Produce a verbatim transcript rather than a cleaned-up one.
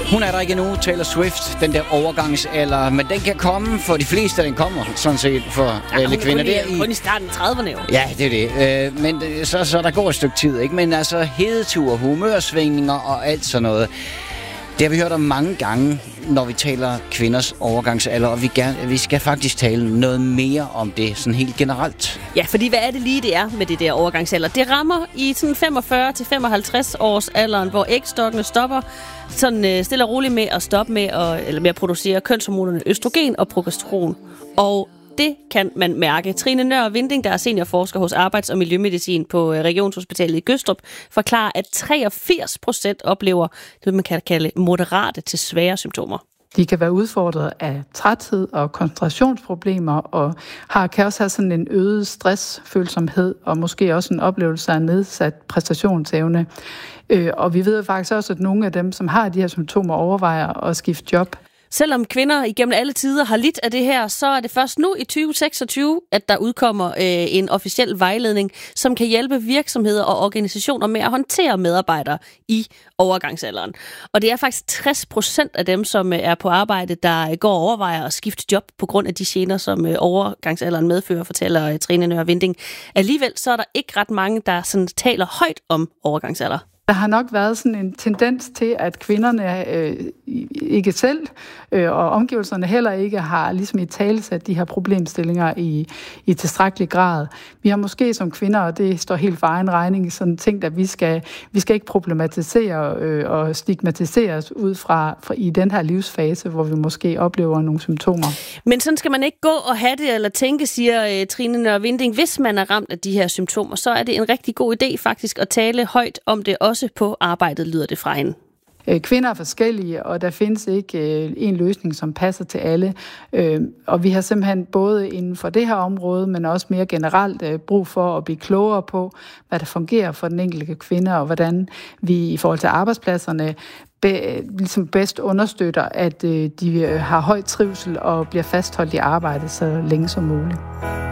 Hun er der ikke endnu, Taylor Swift, den der overgangsalder, men den kan komme for de fleste, den kommer sådan set for ja, alle kvinder. Det er i, kun i starten af trediverne jo. Ja, det er det. Øh, men så, så der går et stykke tid, ikke? Men altså hedetur, humørsvingninger og alt sådan noget. Det har vi hørt om mange gange, når vi taler kvinders overgangsalder, og vi, gerne, vi skal faktisk tale noget mere om det, sådan helt generelt. Ja, fordi hvad er det lige, det er med det der overgangsalder? Det rammer i sådan femogfyrre til femoghalvtreds års alderen, hvor ægstokkene stopper sådan øh, stille og roligt med at stoppe med at, eller med at producere kønshormonerne østrogen og progesteron. Og det kan man mærke. Trine Nør Vinding, der er seniorforsker hos Arbejds- og Miljømedicin på Regionshospitalet i Gødstrup, forklarer, at treogfirs procent oplever det, man kan kalde moderate til svære symptomer. De kan være udfordret af træthed og koncentrationsproblemer, og har, kan også have sådan en øget stressfølsomhed, og måske også en oplevelse af nedsat præstationsevne. Øh, og vi ved faktisk også, at nogle af dem, som har de her symptomer, overvejer at skifte job. Selvom kvinder igennem alle tider har lidt af det her, så er det først nu i tyve seksogtyve, at der udkommer øh, en officiel vejledning, som kan hjælpe virksomheder og organisationer med at håndtere medarbejdere i overgangsalderen. Og det er faktisk tres procent af dem, som er på arbejde, der går og overvejer at skifte job på grund af de gener, som øh, overgangsalderen medfører, fortæller øh, Trine Nør Vinding. Alligevel så er der ikke ret mange, der sådan taler højt om overgangsalder. Der har nok været sådan en tendens til, at kvinderne øh, ikke selv øh, og omgivelserne heller ikke har ligesom i talesat de her problemstillinger i, i tilstrækkelig grad. Vi har måske som kvinder, og det står helt for egen regning, sådan tænkt, at vi skal, vi skal ikke problematisere øh, og stigmatiseres ud fra, fra i den her livsfase, hvor vi måske oplever nogle symptomer. Men sådan skal man ikke gå og have det eller tænke, siger øh, Trine Nør Vinding. Hvis man er ramt af de her symptomer, så er det en rigtig god idé faktisk at tale højt om det også på arbejdet, lyder det fra hende. Kvinder er forskellige, og der findes ikke øh, en løsning, som passer til alle. Øh, og vi har simpelthen både inden for det her område, men også mere generelt øh, brug for at blive klogere på, hvad der fungerer for den enkelte kvinde, og hvordan vi i forhold til arbejdspladserne be, ligesom bedst understøtter, at øh, de har høj trivsel og bliver fastholdt i arbejde så længe som muligt.